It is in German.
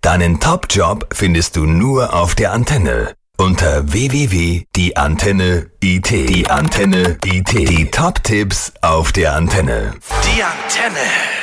Deinen Top-Job findest du nur auf der Antenne. Unter www.dieantenne.it. Die Antenne IT. Die Top-Tipps auf der Antenne. Die Antenne.